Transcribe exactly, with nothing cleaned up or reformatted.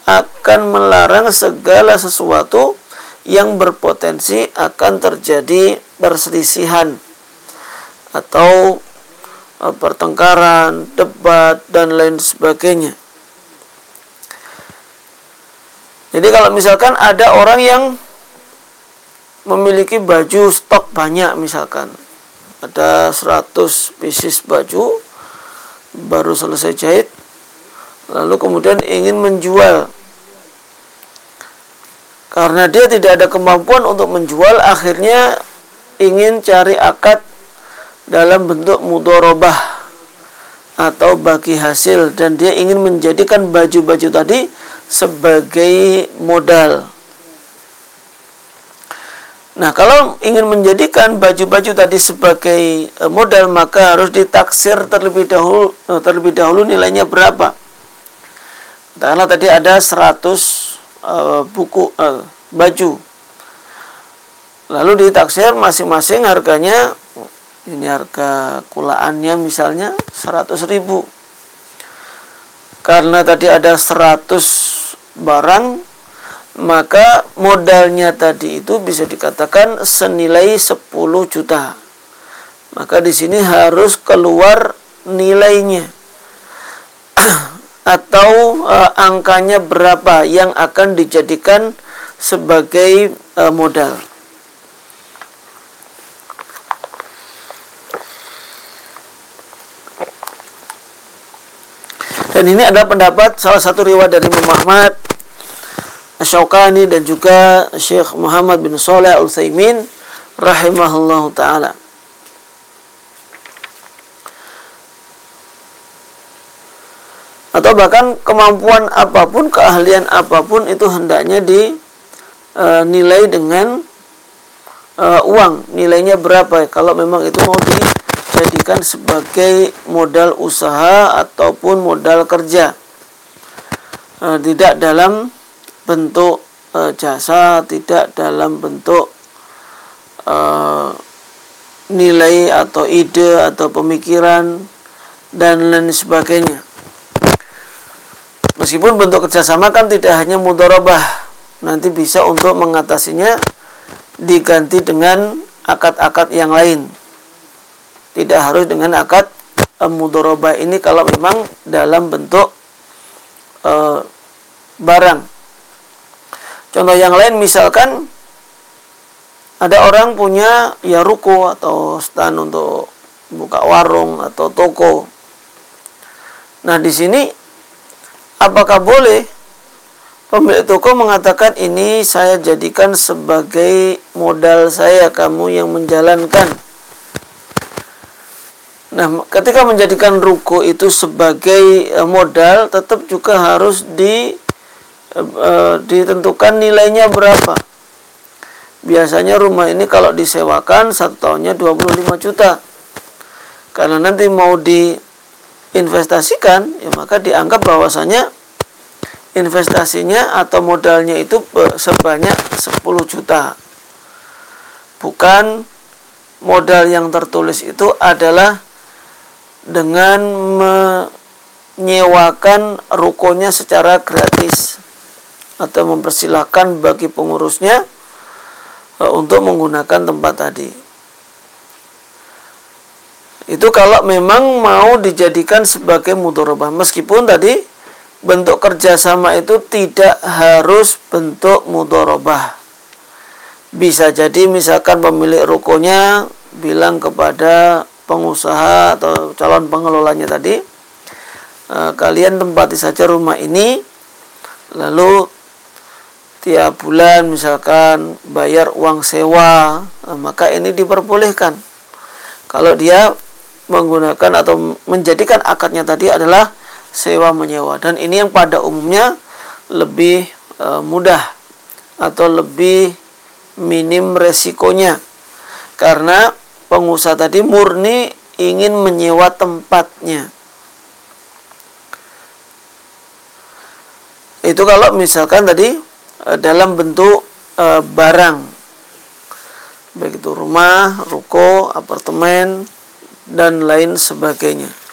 akan melarang segala sesuatu yang berpotensi akan terjadi perselisihan atau pertengkaran, debat, dan lain sebagainya. Jadi kalau misalkan ada orang yang memiliki baju stok banyak, misalkan ada seratus pieces baju baru selesai jahit, lalu kemudian ingin menjual, karena dia tidak ada kemampuan untuk menjual, akhirnya ingin cari akad dalam bentuk mudharabah atau bagi hasil, dan dia ingin menjadikan baju-baju tadi sebagai modal. Nah, kalau ingin menjadikan baju-baju tadi sebagai modal, maka harus ditaksir terlebih dahulu terlebih dahulu nilainya berapa. Karena tadi ada seratus uh, buku uh, baju. Lalu ditaksir masing-masing harganya, ini harga kulaannya misalnya seratus ribu. Karena tadi ada seratus barang, maka modalnya tadi itu bisa dikatakan senilai sepuluh juta. Maka di sini harus keluar nilainya atau e, angkanya berapa yang akan dijadikan sebagai e, modal. Dan ini adalah pendapat salah satu riwayat dari Imam Ahmad, Asy-Syaukani, dan juga Syekh Muhammad bin Shalih Al-Utsaimin rahimahullahu taala. Atau bahkan kemampuan apapun, keahlian apapun itu hendaknya dinilai dengan uh, uang. Nilainya berapa ya? Kalau memang itu mau dijadikan sebagai modal usaha ataupun modal kerja, uh, tidak dalam bentuk uh, jasa, tidak dalam bentuk uh, nilai atau ide atau pemikiran dan lain sebagainya. Meskipun bentuk kerjasama kan tidak hanya mudharabah, nanti bisa untuk mengatasinya diganti dengan akad-akad yang lain. Tidak harus dengan akad uh, mudharabah ini kalau memang dalam bentuk uh, barang. Contoh yang lain, misalkan ada orang punya ya ruko atau stand untuk buka warung atau toko. Nah, di sini apakah boleh pemilik toko mengatakan ini saya jadikan sebagai modal saya, kamu yang menjalankan. Nah, ketika menjadikan ruko itu sebagai modal, tetap juga harus di e, ditentukan nilainya berapa. Biasanya rumah ini kalau disewakan satu tahunnya dua puluh lima juta. Karena nanti mau diinvestasikan, ya maka dianggap bahwasanya investasinya atau modalnya itu sebanyak sepuluh juta. Bukan modal yang tertulis itu adalah dengan menyewakan rukonya secara gratis atau mempersilahkan bagi pengurusnya untuk menggunakan tempat tadi. Itu kalau memang mau dijadikan sebagai mudharabah. Meskipun tadi bentuk kerjasama itu tidak harus bentuk mudharabah. Bisa jadi misalkan pemilik rukonya bilang kepada pengusaha atau calon pengelolanya tadi, e, kalian tempati saja rumah ini, lalu tiap bulan misalkan bayar uang sewa, e, maka ini diperbolehkan. Kalau dia menggunakan atau menjadikan akadnya tadi adalah sewa menyewa, dan ini yang pada umumnya lebih e, mudah atau lebih minim resikonya, karena pengusaha tadi murni ingin menyewa tempatnya. Itu kalau misalkan tadi e, dalam bentuk e, barang, baik itu rumah, ruko, apartemen, dan lain sebagainya.